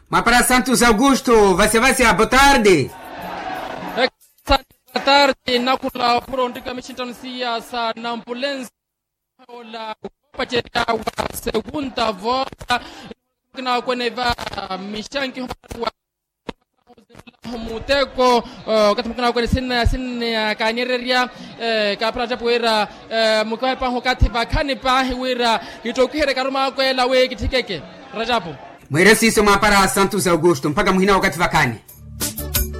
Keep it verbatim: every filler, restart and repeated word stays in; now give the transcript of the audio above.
Ma para Santos Augusto, você vai ser boa tarde. Boa tarde, na kula pronto kami chintansia sa Nampulense la pacheria wa segunda volta na kweneva mishanki wa muteko katumkana kwenye sinna sinna kanyereria ka prata poera mukwa pa hokati bakani pa wira itokhere karuma kwela we kitikeke Rajabu Mwere siso ma para Santos Augusto mpaka muhina wakati vakani